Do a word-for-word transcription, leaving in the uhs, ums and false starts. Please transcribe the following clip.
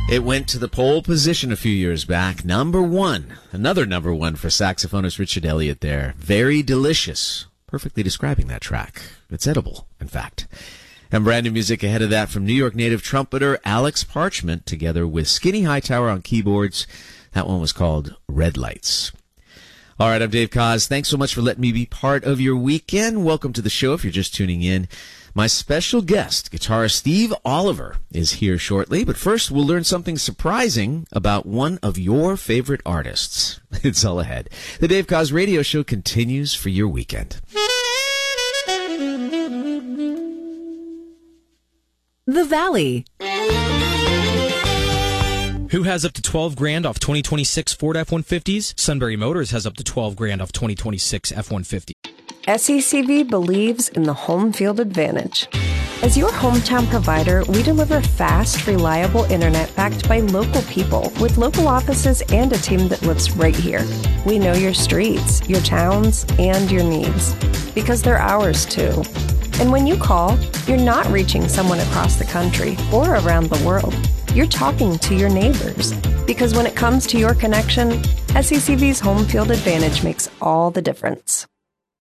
It went to the pole position a few years back. Number one. Another number one for saxophonist Richard Elliott there. Very delicious. Perfectly describing that track. It's edible, in fact. And brand new music ahead of that from New York native trumpeter Alex Parchment together with Skinny Hightower on keyboards. That one was called Red Lights. All right, I'm Dave Koz. Thanks so much for letting me be part of your weekend. Welcome to the show if you're just tuning in. My special guest, guitarist Steve Oliver, is here shortly. But first, we'll learn something surprising about one of your favorite artists. It's all ahead. The Dave Koz Radio Show continues for your weekend. The Valley. Who has up to twelve grand off twenty twenty-six Ford F one fifties? Sunbury Motors has up to twelve grand off twenty twenty-six F one fifty. S E C V believes in the home field advantage. As your hometown provider, we deliver fast, reliable internet backed by local people with local offices and a team that lives right here. We know your streets, your towns, and your needs because they're ours too. And when you call, you're not reaching someone across the country or around the world. You're talking to your neighbors. Because when it comes to your connection, S E C V's home field advantage makes all the difference.